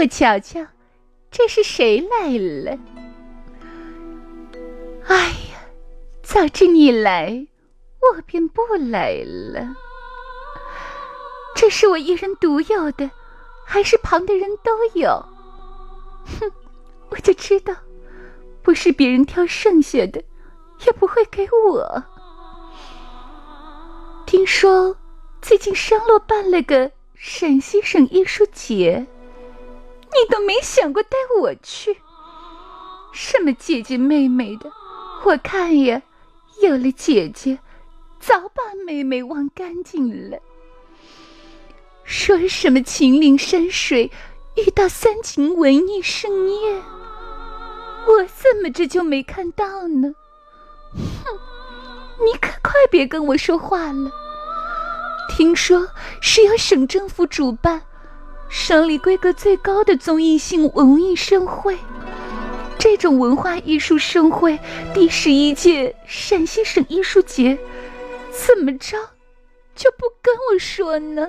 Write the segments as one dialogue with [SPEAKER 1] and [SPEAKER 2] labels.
[SPEAKER 1] 我瞧瞧，这是谁来了？哎呀，早知你来，我便不来了。这是我一人独有的，还是旁的人都有？哼，我就知道，不是别人挑剩下的，也不会给我。听说最近商洛办了个陕西省艺术节，你都没想过带我去？什么姐姐妹妹的，我看呀，有了姐姐，早把妹妹忘干净了。说什么秦岭山水遇到三秦文艺盛宴，我怎么这就没看到呢？哼，你可快别跟我说话了。听说是由省政府主办，省里规格最高的综艺性文艺盛会，这种文化艺术盛会第11届陕西省艺术节，怎么着就不跟我说呢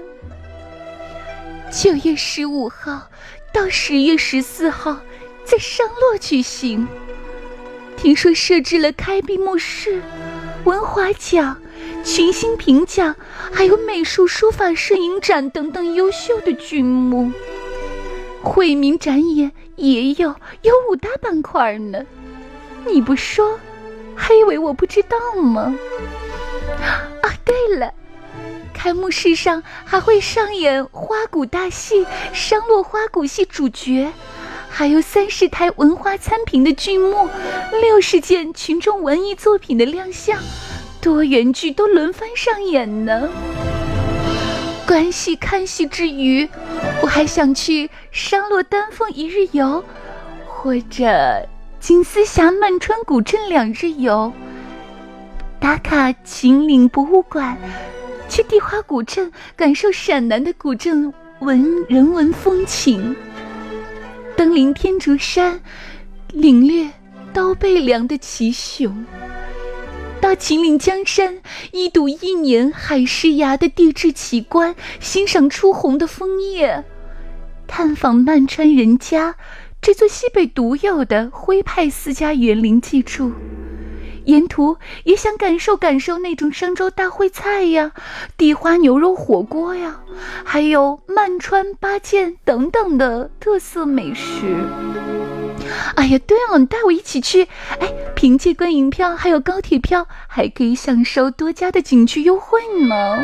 [SPEAKER 1] ？9月15号到10月14号在商洛举行，听说设置了开闭幕式、文华奖、群星评奖，还有美术、书法、摄影展等等优秀的剧目。惠民展演也有5大板块呢，你不说还以为我不知道吗？啊，对了，开幕式上还会上演花鼓大戏、商洛花鼓戏主角，还有30台文化参评的剧目，60件群众文艺作品的亮相，多元剧都轮番上演呢。观戏看戏之余，我还想去商洛丹凤1日游，或者金丝峡曼川古镇2日游，打卡秦岭博物馆，去地花古镇感受陕南的古镇人文风情，登临天竺山，领略刀背梁的奇雄，到秦岭江山一睹1年海狮崖的地质奇观，欣赏初红的枫叶，探访曼川人家这座西北独有的徽派私家园林记住，沿途也想感受那种商州大烩菜呀、地花牛肉火锅呀，还有曼川八件等等的特色美食。哎呀，对了，你带我一起去，凭借观影票还有高铁票，还可以享受多家的景区优惠呢。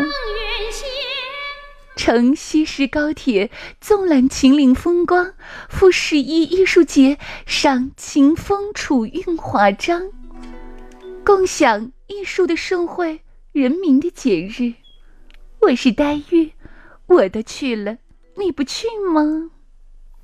[SPEAKER 1] 乘西石高铁纵览秦岭风光，赴11艺术节赏秦风楚韵华章，共享艺术的盛会，人民的节日。我是黛玉，我都去了，你不去吗？